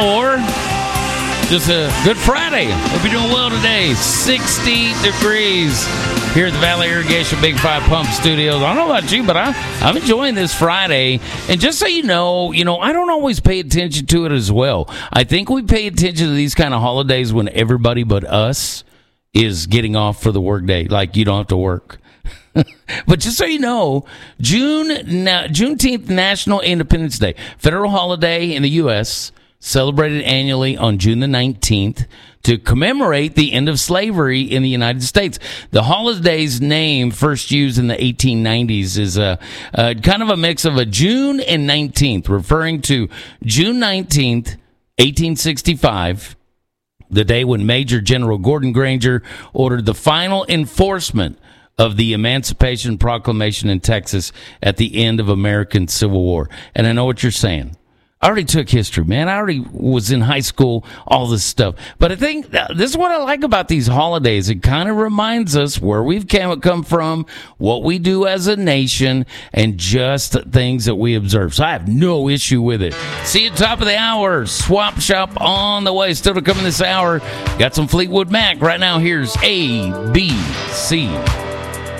or just a good Friday. Hope you're doing well today. 60 degrees here at the Valley Irrigation Big 5 Pump Studios. I don't know about you, but I'm enjoying this Friday. And just so you know, I don't always pay attention to it as well. I think we pay attention to these kind of holidays when everybody but us is getting off for the workday. Like, you don't have to work. But just so you know, Juneteenth, National Independence Day, federal holiday in the U.S., celebrated annually on June the 19th to commemorate the end of slavery in the United States. The holiday's name, first used in the 1890s, is kind of a mix of a June and 19th, referring to June 19th, 1865, the day when Major General Gordon Granger ordered the final enforcement of the Emancipation Proclamation in Texas at the end of American Civil War. And I know what you're saying. I already took history, man. I already was in high school, all this stuff. But I think this is what I like about these holidays. It kind of reminds us where we've come from, what we do as a nation, and just things that we observe. So I have no issue with it. See you at the top of the hour. Swap Shop on the way. Still to come in this hour. Got some Fleetwood Mac. Right now, here's ABC.